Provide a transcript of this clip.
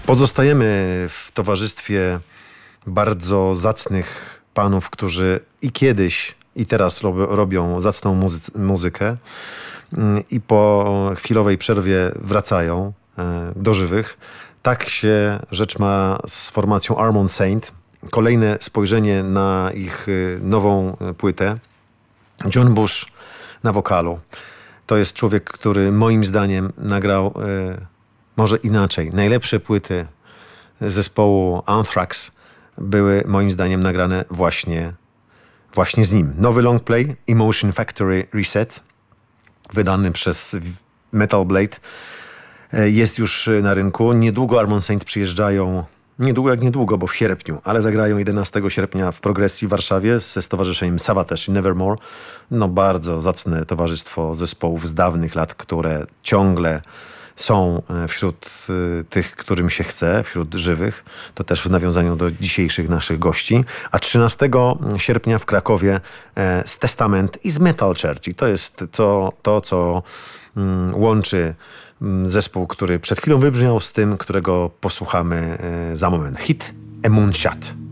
Pozostajemy w towarzystwie bardzo zacnych panów, którzy i kiedyś, i teraz robią zacną muzykę i po chwilowej przerwie wracają do żywych. Tak się rzecz ma z formacją Armand Saint. Kolejne spojrzenie na ich nową płytę. John Bush na wokalu. To jest człowiek, który moim zdaniem nagrał może inaczej. Najlepsze płyty zespołu Anthrax były moim zdaniem nagrane właśnie z nim. Nowy longplay Emotion Factory Reset, wydany przez Metal Blade, jest już na rynku. Niedługo Armand Saint przyjeżdżają, niedługo, bo w sierpniu, ale zagrają 11 sierpnia w Progresji w Warszawie ze stowarzyszeniem Savatage i Nevermore. No bardzo zacne towarzystwo zespołów z dawnych lat, które ciągle są wśród tych, którym się chce, wśród żywych. To też w nawiązaniu do dzisiejszych naszych gości. A 13 sierpnia w Krakowie z Testament i z Metal Church. I to jest to, co łączy zespół, który przed chwilą wybrzmiał, z tym, którego posłuchamy za moment. Hit A Moonshot.